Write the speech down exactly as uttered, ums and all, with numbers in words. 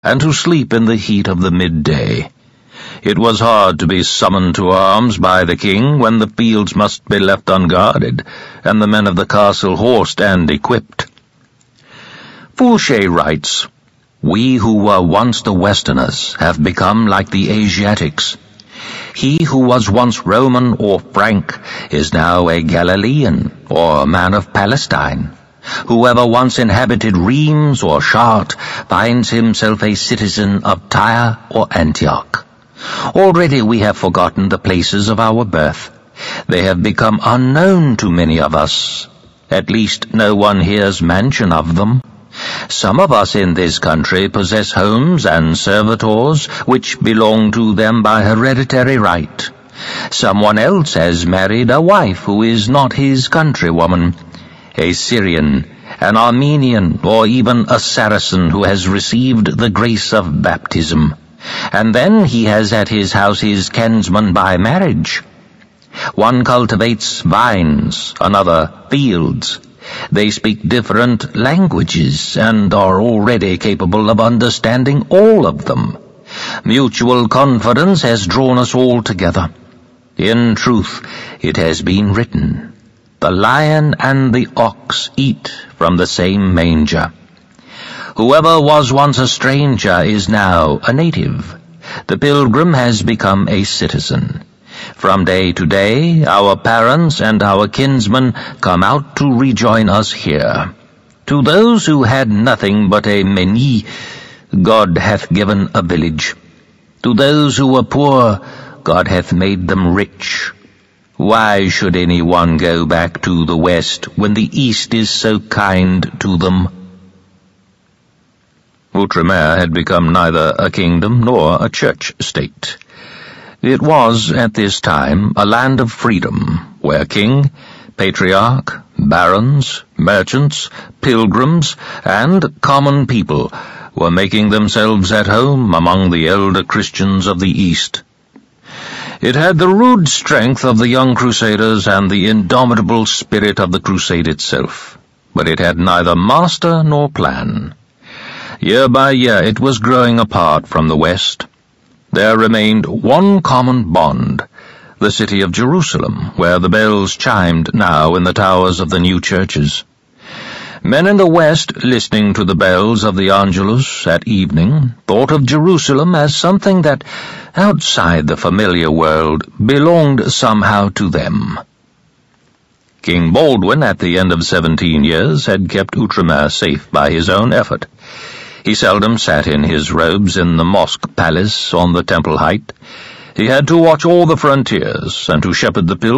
and to sleep in the heat of the midday. It was hard to be summoned to arms by the king when the fields must be left unguarded, and the men of the castle horsed and equipped. Fouché writes, "We who were once the Westerners have become like the Asiatics. He who was once Roman or Frank is now a Galilean or a man of Palestine. Whoever once inhabited Rheims or Chartres finds himself a citizen of Tyre or Antioch. Already we have forgotten the places of our birth. They have become unknown to many of us. At least no one hears mention of them. Some of us in this country possess homes and servitors which belong to them by hereditary right. Someone else has married a wife who is not his countrywoman, a Syrian, an Armenian, or even a Saracen who has received the grace of baptism. And then he has at his house his kinsman by marriage. One cultivates vines, another fields. They speak different languages and are already capable of understanding all of them. Mutual confidence has drawn us all together. In truth, it has been written, 'The lion and the ox eat from the same manger.' Whoever was once a stranger is now a native. The pilgrim has become a citizen. From day to day, our parents and our kinsmen come out to rejoin us here. To those who had nothing but a menhir, God hath given a village. To those who were poor, God hath made them rich. Why should anyone go back to the west when the east is so kind to them?" Outremer had become neither a kingdom nor a church-state. It was, at this time, a land of freedom, where king, patriarch, barons, merchants, pilgrims, and common people were making themselves at home among the elder Christians of the East. It had the rude strength of the young Crusaders and the indomitable spirit of the crusade itself, but it had neither master nor plan. Year by year it was growing apart from the West. There remained one common bond, the city of Jerusalem, where the bells chimed now in the towers of the new churches. Men in the West, listening to the bells of the Angelus at evening, thought of Jerusalem as something that, outside the familiar world, belonged somehow to them. King Baldwin, at the end of seventeen years, had kept Outremer safe by his own effort. He seldom sat in his robes in the mosque palace on the Temple Height. He had to watch all the frontiers and to shepherd the pilgrims